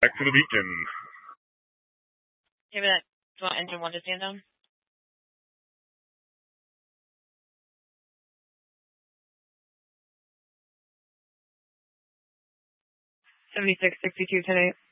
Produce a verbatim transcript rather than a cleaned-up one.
Back to the beacon. Give me that. Do you want engine one to stand down? seventy-six, sixty-two, ten eight.